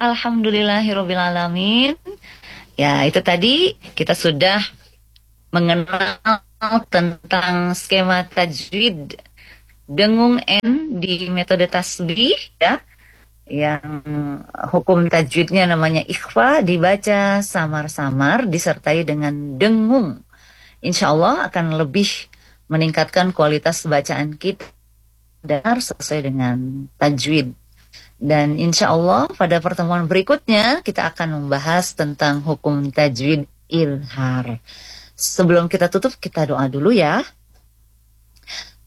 Alhamdulillahirabbil alamin. Ya, itu tadi kita sudah mengenal tentang skema tajwid dengung N di metode tasbih ya. Yang hukum tajwidnya namanya ikhfa, dibaca samar-samar disertai dengan dengung. Insya Allah akan lebih meningkatkan kualitas bacaan kita dan sesuai dengan tajwid. Dan insya Allah pada pertemuan berikutnya kita akan membahas tentang hukum tajwid ilhar. Sebelum kita tutup, kita doa dulu ya.